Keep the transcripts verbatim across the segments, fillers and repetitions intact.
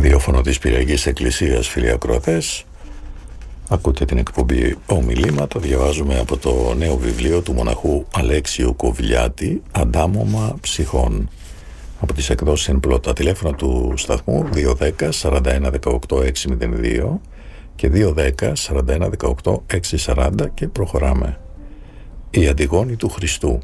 ραδιόφωνο της Πυριακής Εκκλησίας, φίλοι ακροατές. Ακούτε την εκπομπή Ομιλήματα. Διαβάζουμε από το νέο βιβλίο του μοναχού Αλέξιου Κοβλιάτη, «Αντάμωμα ψυχών», από τις εκδόσεις Εν Πλώτα. Τηλέφωνα του σταθμού δύο ένα μηδέν σαράντα ένα δεκαοκτώ έξι μηδέν δύο και δύο ένα μηδέν σαράντα ένα δεκαοκτώ έξι σαράντα, και προχωράμε. Η Αντιγόνη του Χριστού.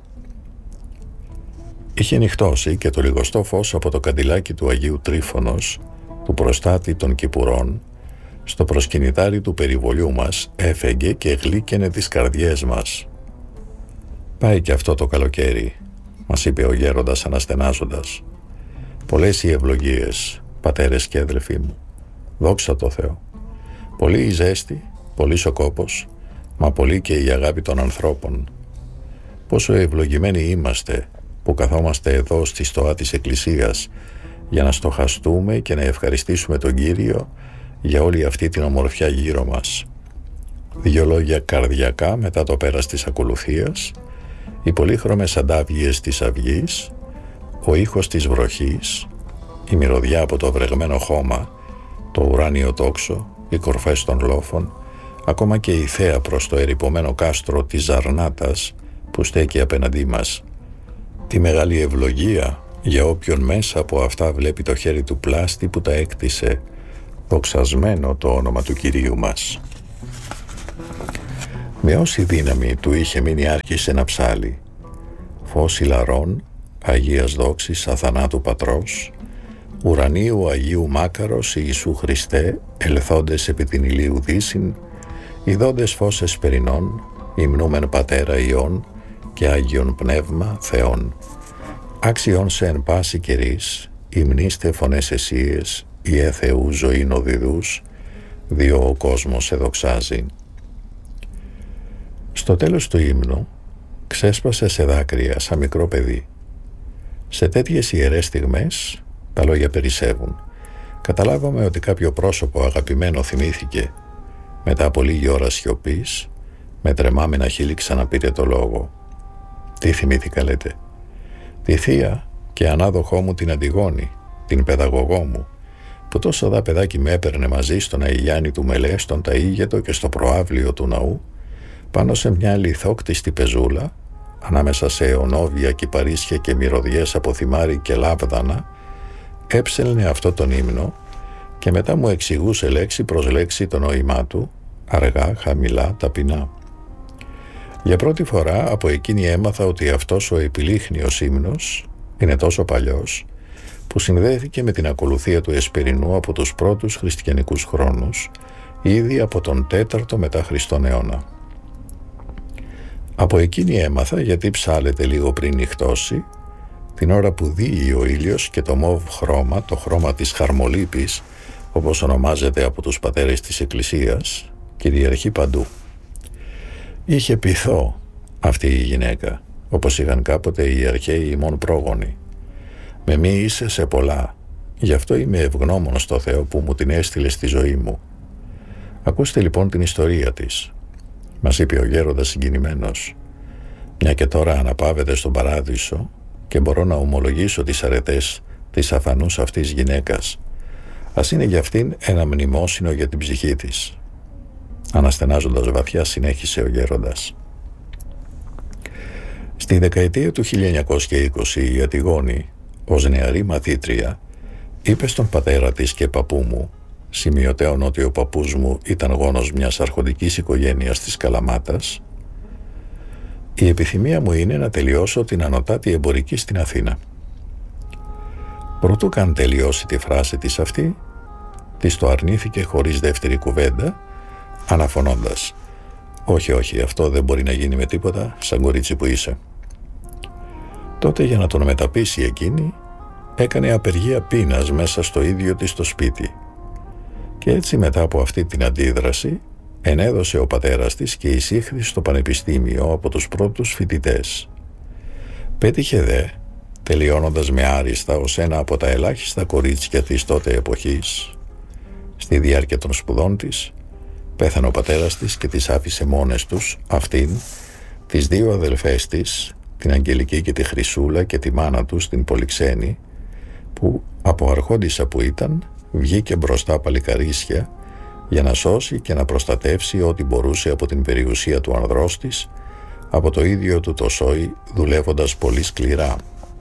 Είχε νυχτώσει και το λιγοστό φως από το καντιλάκι του Αγίου Τρίφωνος, του προστάτη των Κυπουρών, στο προσκυνητάρι του περιβολιού μας έφεγγε και γλύκαινε τις καρδιές μας. «Πάει και αυτό το καλοκαίρι», μας είπε ο γέροντας αναστενάζοντας. «Πολλές οι ευλογίες, πατέρες και αδελφοί μου, δόξα τω Θεώ. Πολύ η ζέστη, πολύς ο κόπος, μα πολύ και η αγάπη των ανθρώπων. Πόσο ευλογημένοι είμαστε που καθόμαστε εδώ στη στοά της Εκκλησίας για να στοχαστούμε και να ευχαριστήσουμε τον Κύριο για όλη αυτή την ομορφιά γύρω μας. Δυο λόγια καρδιακά μετά το πέρας της ακολουθίας, οι πολύχρωμες αντάβιες της αυγής, ο ήχος της βροχής, η μυρωδιά από το βρεγμένο χώμα, το ουράνιο τόξο, οι κορφές των λόφων, ακόμα και η θέα προς το ερειπωμένο κάστρο της Ζαρνάτας που στέκει απέναντί μας. Τη μεγάλη ευλογία για όποιον μέσα από αυτά βλέπει το χέρι του πλάστη που τα έκτισε, δοξασμένο το όνομα του Κυρίου μας». Με όση δύναμη του είχε μείνει άρχισε ένα ψάλι. «Φως ηλαρών, Αγίας δόξης αθανάτου Πατρός, ουρανίου Αγίου Μάκαρος Ιησού Χριστέ, ελθόντες επί την ηλίου δύσιν, ιδόντες φως εσπερινών, υμνούμεν Πατέρα Υιών και Άγιον Πνεύμα Θεόν. Άξιον σε εν πάση καιρής, υμνήστε φωνές εσίες, ιε Θεού ζωήν οδηδούς, διό ο κόσμος σε δοξάζει». Στο τέλος του ύμνου ξέσπασε σε δάκρυα σαν μικρό παιδί. Σε τέτοιες ιερές στιγμές τα λόγια περισσεύουν. Καταλάβαμε ότι κάποιο πρόσωπο αγαπημένο θυμήθηκε. Μετά από λίγη ώρα σιωπής, με τρεμάμενα χείλη ξαναπήρε το λόγο. «Τι θυμήθηκα, λέτε?» «Τη θεία και ανάδοχό μου την Αντιγόνη, την παιδαγωγό μου, που τόσο δα παιδάκι με έπαιρνε μαζί στον Αιγιάννη του Μελέ, στον Ταΐγετο και στο προάβλιο του ναού, πάνω σε μια λιθόκτιστη πεζούλα, ανάμεσα σε αιωνόβια κυπαρίσια και μυρωδιές από θυμάρι και λάβδανα, έψελνε αυτό τον ύμνο και μετά μου εξηγούσε λέξη προς λέξη το νόημά του, αργά, χαμηλά, ταπεινά. Για πρώτη φορά από εκείνη έμαθα ότι αυτός ο επιλίχνιος ύμνος είναι τόσο παλιός, που συνδέθηκε με την ακολουθία του Εσπερινού από τους πρώτους χριστιανικούς χρόνους, ήδη από τον τέταρτο μετά Χριστόν αιώνα. Από εκείνη έμαθα γιατί ψάλεται λίγο πριν νυχτώσει, την ώρα που δύει ο ήλιος και το μόβ χρώμα, το χρώμα της χαρμολύπης, όπως ονομάζεται από τους πατέρες της Εκκλησίας, κυριαρχεί παντού. Είχε πειθό αυτή η γυναίκα, όπως είχαν κάποτε οι αρχαίοι ημών πρόγονοι. Με μη είσαι σε πολλά, γι' αυτό είμαι ευγνώμων στο Θεό που μου την έστειλε στη ζωή μου. Ακούστε λοιπόν την ιστορία της», μας είπε ο γέροντας συγκινημένος. «Μια και τώρα αναπαύεται στον παράδεισο και μπορώ να ομολογήσω τις αρετές της αφανούς αυτής γυναίκας. Ας είναι για αυτήν ένα μνημόσυνο για την ψυχή της». Αναστενάζοντας βαθιά συνέχισε ο γέροντας. Στη δεκαετία του χίλια εννιακόσια είκοσι η Αντιγόνη, ως νεαρή μαθήτρια, είπε στον πατέρα της και παππού μου, σημειωτέων ότι ο παππούς μου ήταν γόνος μιας αρχοντικής οικογένειας της Καλαμάτας, «Η επιθυμία μου είναι να τελειώσω την ανωτάτη εμπορική στην Αθήνα». Προτού καν τελειώσει τη φράση της αυτή, της το αρνήθηκε χωρίς δεύτερη κουβέντα, αναφωνώντας «Όχι, όχι, αυτό δεν μπορεί να γίνει με τίποτα, σαν κορίτσι που είσαι». Τότε, για να τον μεταπείσει εκείνη, έκανε απεργία πείνας μέσα στο ίδιο της το σπίτι. Και έτσι, μετά από αυτή την αντίδραση, ενέδωσε ο πατέρας της και εισήχθη στο πανεπιστήμιο από τους πρώτους φοιτητές. Πέτυχε δε, τελειώνοντας με άριστα ως ένα από τα ελάχιστα κορίτσια της τότε εποχής. Στη διάρκεια των σπουδών της, πέθανε ο πατέρας της και τις άφησε μόνες τους, αυτήν, τις δύο αδελφές της, την Αγγελική και τη Χρυσούλα, και τη μάνα τους, την Πολυξένη, που από αρχόντισσα που ήταν, βγήκε μπροστά παλικαρίσια για να σώσει και να προστατεύσει ό,τι μπορούσε από την περιουσία του ανδρός της, από το ίδιο του το σόι, δουλεύοντας πολύ σκληρά.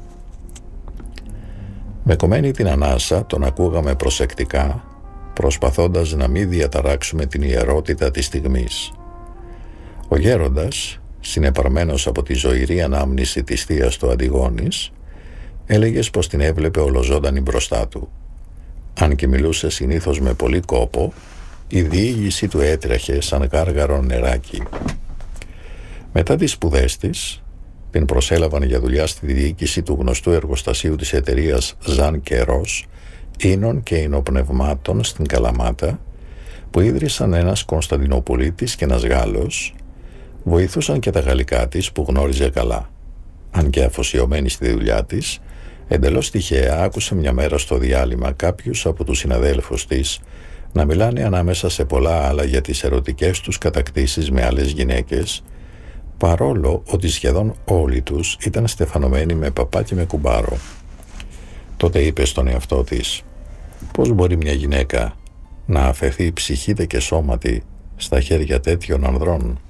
Με κομμένη την ανάσα τον ακούγαμε προσεκτικά, προσπαθώντας να μην διαταράξουμε την ιερότητα της στιγμής. Ο γέροντας, συνεπαρμένος από τη ζωηρή ανάμνηση της θείας του Αντιγόνης, έλεγες πως την έβλεπε ολοζώντανη μπροστά του. Αν και μιλούσε συνήθως με πολύ κόπο, η διήγηση του έτρεχε σαν γάργαρο νεράκι. Μετά τις σπουδές της, την προσέλαβαν για δουλειά στη διοίκηση του γνωστού εργοστασίου της εταιρείας Ζαν και Ρος, ίνων και ινοπνευμάτων στην Καλαμάτα, που ίδρυσαν ένας Κωνσταντινοπολίτης και ένας Γάλλος, βοηθούσαν και τα γαλλικά της που γνώριζε καλά. Αν και αφοσιωμένη στη δουλειά της, εντελώς τυχαία άκουσε μια μέρα στο διάλειμμα κάποιους από τους συναδέλφους της να μιλάνε ανάμεσα σε πολλά άλλα για τις ερωτικές τους κατακτήσεις με άλλες γυναίκες, παρόλο ότι σχεδόν όλοι τους ήταν στεφανωμένοι με παπά και με κουμπάρο. Τότε είπε στον εαυτό της, πώς μπορεί μια γυναίκα να αφαιθεί ψυχήτε και σώματι στα χέρια τέτοιων ανδρών?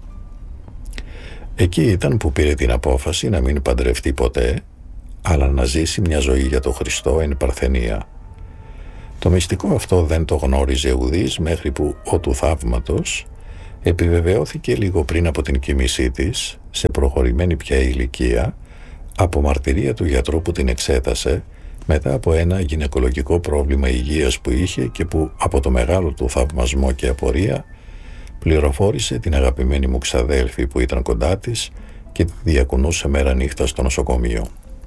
Εκεί ήταν που πήρε την απόφαση να μην παντρευτεί ποτέ, αλλά να ζήσει μια ζωή για το Χριστό εν παρθενία. Το μυστικό αυτό δεν το γνώριζε ουδής μέχρι που ο του θαύματος επιβεβαιώθηκε λίγο πριν από την κοιμήσή της, σε προχωρημένη πια ηλικία, από μαρτυρία του γιατρού που την εξέτασε μετά από ένα γυναικολογικό πρόβλημα υγείας που είχε και που από το μεγάλο του θαυμασμό και απορία πληροφόρησε την αγαπημένη μου ξαδέλφη που ήταν κοντά της και τη διακουνούσε μέρα νύχτα στο νοσοκομείο.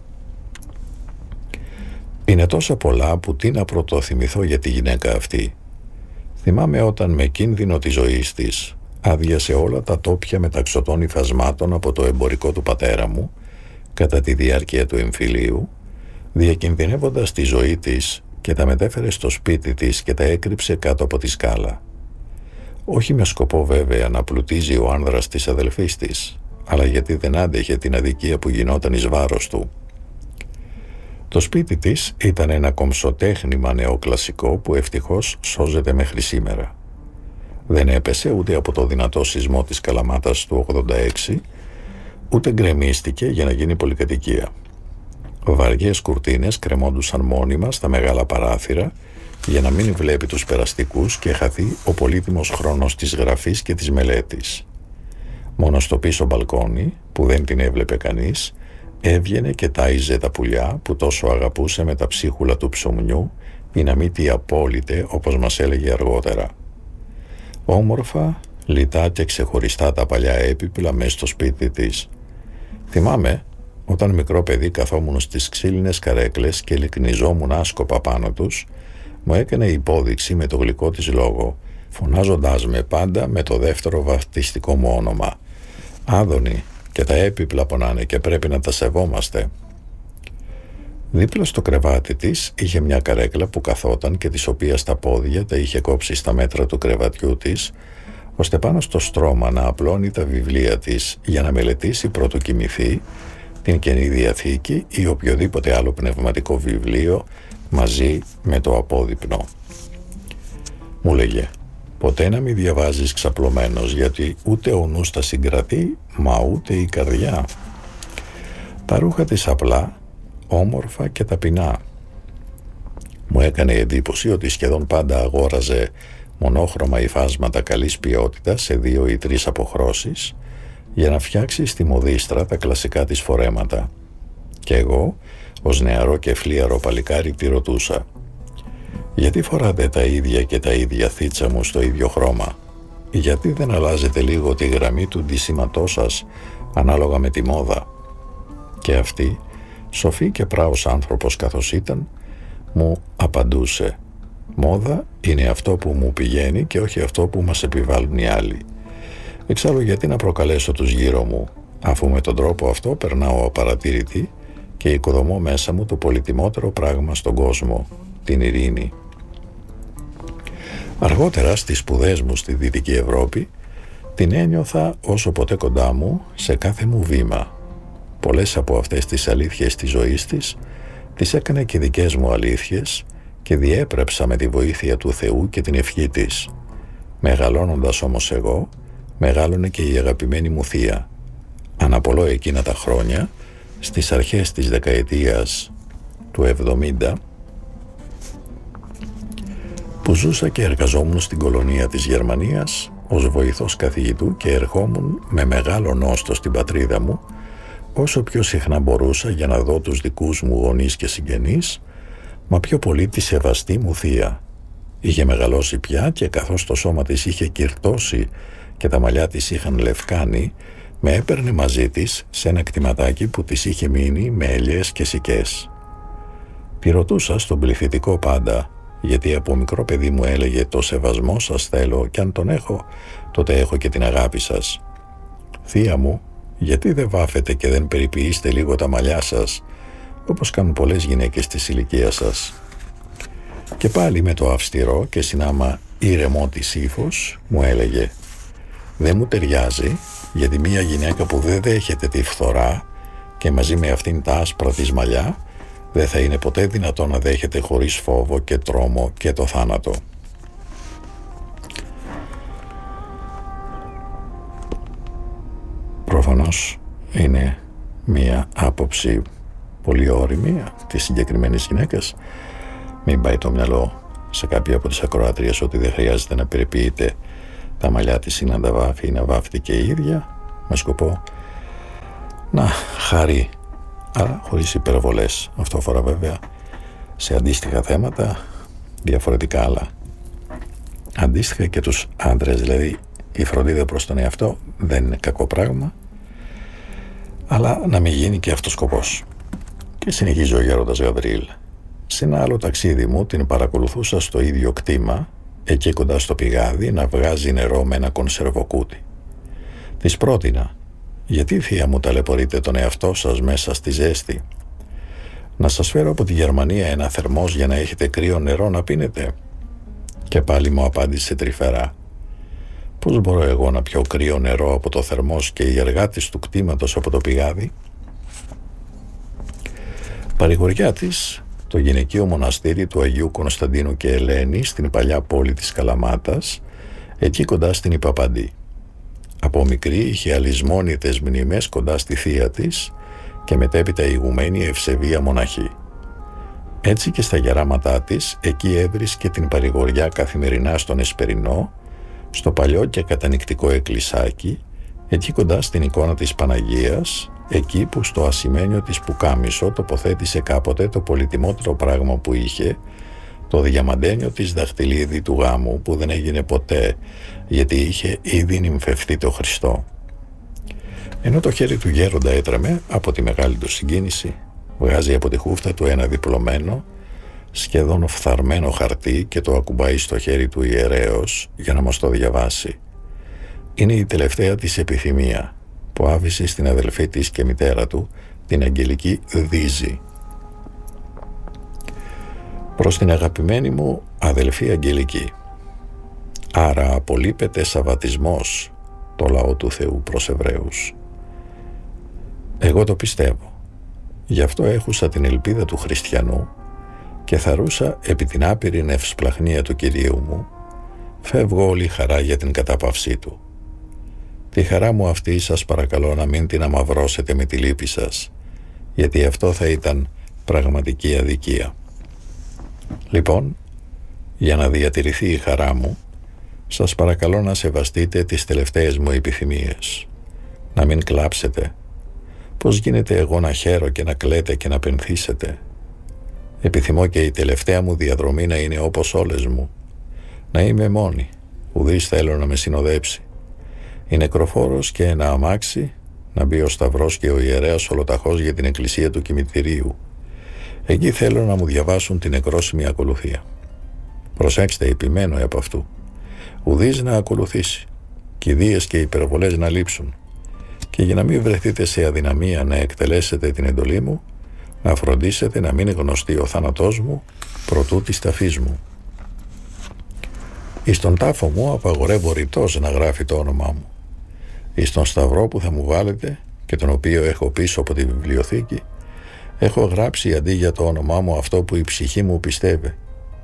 Είναι τόσα πολλά που τι να πρωτοθυμηθώ για τη γυναίκα αυτή. Θυμάμαι όταν με κίνδυνο της ζωής της άδειασε όλα τα τόπια μεταξωτών υφασμάτων από το εμπορικό του πατέρα μου κατά τη διάρκεια του εμφυλίου, διακινδυνεύοντας τη ζωή της, και τα μετέφερε στο σπίτι της και τα έκρυψε κάτω από τη σκάλα. Όχι με σκοπό βέβαια να πλουτίζει ο άνδρας της αδελφής της, αλλά γιατί δεν άντεχε την αδικία που γινόταν εις βάρος του. Το σπίτι της ήταν ένα κομψοτέχνημα νεοκλασικό που ευτυχώς σώζεται μέχρι σήμερα. Δεν έπεσε ούτε από το δυνατό σεισμό της Καλαμάτας του ογδόντα έξι, ούτε γκρεμίστηκε για να γίνει πολυκατοικία. Βαριές κουρτίνες κρεμόντουσαν μόνιμα στα μεγάλα παράθυρα για να μην βλέπει τους περαστικούς και χαθεί ο πολύτιμος χρόνος της γραφής και της μελέτης. Μόνο στο πίσω μπαλκόνι, που δεν την έβλεπε κανείς, έβγαινε και τάιζε τα πουλιά που τόσο αγαπούσε με τα ψίχουλα του ψωμιού ή να μην τι απόλυτε, όπως μας έλεγε αργότερα. Όμορφα, λιτά και ξεχωριστά τα παλιά έπιπλα μες στο σπίτι της. Θυμάμαι όταν μικρό παιδί καθόμουν στις ξύλινες καρέκλες και λυκνιζόμουν άσκοπα πάνω τους, μου έκανε υπόδειξη με το γλυκό της λόγο, φωνάζοντάς με πάντα με το δεύτερο βαφτιστικό μου όνομα. Άδωνη, και τα έπιπλα πονάνε και πρέπει να τα σεβόμαστε. Δίπλα στο κρεβάτι της είχε μια καρέκλα που καθόταν και της οποίας τα πόδια τα είχε κόψει στα μέτρα του κρεβατιού της, ώστε πάνω στο στρώμα να απλώνει τα βιβλία της για να μελετήσει πρωτού κοιμηθεί την Καινή Διαθήκη ή οποιοδήποτε άλλο πνευματικό βιβλίο μαζί με το απόδειπνο. Μου λέγε, ποτέ να μην διαβάζεις ξαπλωμένος, γιατί ούτε ο νους τα συγκρατεί, μα ούτε η καρδιά. Τα ρούχα της απλά, όμορφα και ταπεινά. Μου έκανε εντύπωση ότι σχεδόν πάντα αγόραζε μονόχρωμα υφάσματα καλής ποιότητας σε δύο ή τρεις αποχρώσεις για να φτιάξει στη μοδίστρα τα κλασικά της φορέματα. Και εγώ, ως νεαρό και φλίαρο παλικάρι, τη ρωτούσα, γιατί φοράτε τα ίδια και τα ίδια θίτσα μου στο ίδιο χρώμα? Γιατί δεν αλλάζετε λίγο τη γραμμή του ντύσιματός σας ανάλογα με τη μόδα? Και αυτή, σοφή και πράος άνθρωπος καθώς ήταν, μου απαντούσε, μόδα είναι αυτό που μου πηγαίνει και όχι αυτό που μας επιβάλλουν οι άλλοι. Εξάλλου γιατί να προκαλέσω τους γύρω μου, αφού με τον τρόπο αυτό περνάω απαρατήρητη και οικοδομώ μέσα μου το πολυτιμότερο πράγμα στον κόσμο, την ειρήνη. Αργότερα στις σπουδές μου στη Δυτική Ευρώπη την ένιωθα όσο ποτέ κοντά μου σε κάθε μου βήμα. Πολλές από αυτές τις αλήθειες της ζωής της τις έκανε και δικές μου αλήθειες και διέπρεψα με τη βοήθεια του Θεού και την ευχή της. Μεγαλώνοντας όμως εγώ, μεγάλωνε και η αγαπημένη μου θεία. Αναπολώ εκείνα τα χρόνια, στις αρχές της δεκαετίας του εβδομήντα, που ζούσα και εργαζόμουν στην κολονία της Γερμανίας ως βοηθός καθηγητού και ερχόμουν με μεγάλο νόστο στην πατρίδα μου όσο πιο συχνά μπορούσα για να δω τους δικούς μου γονείς και συγγενείς, μα πιο πολύ τη σεβαστή μου θεία. Είχε μεγαλώσει πια και καθώς το σώμα της είχε κυρτώσει και τα μαλλιά της είχαν λευκάνει, με έπαιρνε μαζί της σε ένα κτηματάκι που της είχε μείνει με ελιές και σικές. Τη ρωτούσα στον πληθυντικό πάντα, γιατί από μικρό παιδί μου έλεγε «Το σεβασμό σας θέλω και αν τον έχω, τότε έχω και την αγάπη σας». «Θεία μου, γιατί δεν βάφετε και δεν περιποιείστε λίγο τα μαλλιά σας, όπως κάνουν πολλές γυναίκες της ηλικίας σας?» Και πάλι με το αυστηρό και συνάμα ήρεμο της ύφος μου έλεγε «Δεν μου ταιριάζει, γιατί μια γυναίκα που δεν δέχεται τη φθορά και μαζί με αυτήν τα άσπρα της μαλλιά δεν θα είναι ποτέ δυνατό να δέχεται χωρίς φόβο και τρόμο και το θάνατο». Προφανώς είναι μια άποψη πολύ όριμη της συγκεκριμένης γυναίκας. Μην πάει το μυαλό σε κάποια από τις ακροάτριες ότι δεν χρειάζεται να περιποιείται τα μαλλιά της ή να τα βάφει ή να βάφεται και η ίδια, με σκοπό να χαρεί, αλλά χωρίς υπερβολές. Αυτό αφορά βέβαια σε αντίστοιχα θέματα διαφορετικά, αλλά αντίστοιχα και τους άντρες. Δηλαδή η φροντίδα προς τον εαυτό δεν είναι κακό πράγμα, αλλά να μην γίνει και αυτός σκοπός. Και συνεχίζει ο γέροντας Γαβριήλ. Σε ένα άλλο ταξίδι μου την παρακολουθούσα στο ίδιο κτήμα, εκεί κοντά στο πηγάδι, να βγάζει νερό με ένα κονσερβοκούτι. Της πρότεινα, γιατί θεία μου ταλαιπωρείτε τον εαυτό σας μέσα στη ζέστη? Να σας φέρω από τη Γερμανία ένα θερμός για να έχετε κρύο νερό να πίνετε? Και πάλι μου απάντησε τρυφερά, πώς μπορώ εγώ να πιω κρύο νερό από το θερμός και οι εργάτες του κτήματος από το πηγάδι? Παρηγοριά της, το γυναικείο μοναστήρι του Αγίου Κωνσταντίνου και Ελένη στην παλιά πόλη της Καλαμάτας, εκεί κοντά στην Ιπαπαντή. Από μικρή είχε αλυσμόνητες μνήμες κοντά στη θεία της και μετέπειτα ηγουμένη ευσεβία μοναχή. Έτσι και στα γεράματά της, εκεί έβρισκε την παρηγοριά καθημερινά στον Εσπερινό, στο παλιό και κατανυκτικό εκκλησάκι, εκεί κοντά στην εικόνα της Παναγίας, εκεί που στο ασημένιο της πουκάμισο τοποθέτησε κάποτε το πολυτιμότερο πράγμα που είχε, το διαμαντένιο της δαχτυλίδι του γάμου που δεν έγινε ποτέ, γιατί είχε ήδη νυμφευθεί το Χριστό. Ενώ το χέρι του γέροντα έτρεμε από τη μεγάλη του συγκίνηση, βγάζει από τη χούφτα του ένα διπλωμένο, σχεδόν φθαρμένο χαρτί και το ακουμπάει στο χέρι του ιερέως για να μας το διαβάσει. Είναι η τελευταία της επιθυμία που άφησε στην αδελφή της και μητέρα του, την Αγγελική Δίζη. Προς την αγαπημένη μου αδελφή Αγγελική. Άρα απολείπεται σαββατισμός το λαό του Θεού προς Εβραίους. Εγώ το πιστεύω. Γι' αυτό έχουσα την ελπίδα του χριστιανού και θαρούσα επί την άπειρη νευσπλαχνία του Κυρίου μου, φεύγω όλη χαρά για την κατάπαυσή του. Τη χαρά μου αυτή σας παρακαλώ να μην την αμαυρώσετε με τη λύπη σας, γιατί αυτό θα ήταν πραγματική αδικία. Λοιπόν, για να διατηρηθεί η χαρά μου, σας παρακαλώ να σεβαστείτε τις τελευταίες μου επιθυμίες. Να μην κλάψετε. Πώς γίνεται εγώ να χαίρω και να κλαίτε και να πενθήσετε? Επιθυμώ και η τελευταία μου διαδρομή να είναι όπως όλες μου. Να είμαι μόνη, ουδής θέλω να με συνοδέψει. Η νεκροφόρος και ένα αμάξι, να μπει ο Σταυρός και ο ιερέας ολοταχώς για την εκκλησία του κημητηρίου. Εκεί θέλω να μου διαβάσουν την νεκρόσιμη ακολουθία. Προσέξτε, επιμένω επ' αυτού. Ουδής να ακολουθήσει, κηδείες και υπερβολές να λείψουν. Και για να μην βρεθείτε σε αδυναμία να εκτελέσετε την εντολή μου, να φροντίσετε να μην γνωστεί ο θάνατός μου προτού της ταφής μου. Εις τον τάφο μου απαγορεύω ρητός να γράφει το όνομά μου. Εις τον σταυρό που θα μου βάλετε και τον οποίο έχω πίσω από τη βιβλιοθήκη, έχω γράψει αντί για το όνομά μου αυτό που η ψυχή μου πιστεύει,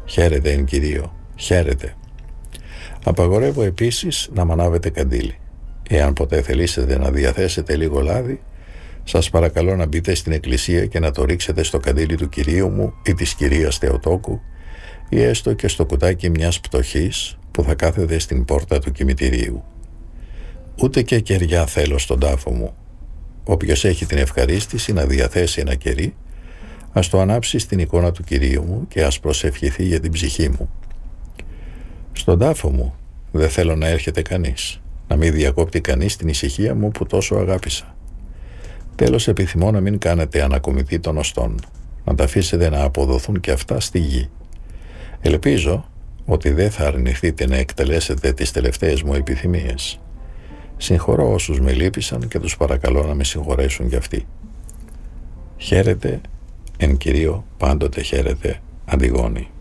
Χαίρετε εν Κυρίω, χαίρετε. Απαγορεύω επίσης να μανάβετε καντήλι. Εάν ποτέ θελήσετε να διαθέσετε λίγο λάδι, σας παρακαλώ να μπείτε στην εκκλησία και να το ρίξετε στο καντήλι του Κυρίου μου ή της κυρίας Θεοτόκου, ή έστω και στο κουτάκι μιας πτωχής που θα κάθεται στην πόρτα του κημητηρίου. Ούτε και κεριά θέλω στον τάφο μου. Όποιος έχει την ευχαρίστηση να διαθέσει ένα κερί, ας το ανάψει στην εικόνα του Κυρίου μου και ας προσευχηθεί για την ψυχή μου. Στον τάφο μου δεν θέλω να έρχεται κανείς, να μην διακόπτει κανείς την ησυχία μου που τόσο αγάπησα. Τέλος, επιθυμώ να μην κάνετε ανακομιτή των οστών, να τα αφήσετε να αποδοθούν και αυτά στη γη. Ελπίζω ότι δεν θα αρνηθείτε να εκτελέσετε τις τελευταίες μου επιθυμίες. Συγχωρώ όσους με λύπησαν και τους παρακαλώ να με συγχωρέσουν κι αυτοί. Χαίρετε, εν Κυρίω πάντοτε χαίρετε, Αντιγόνη.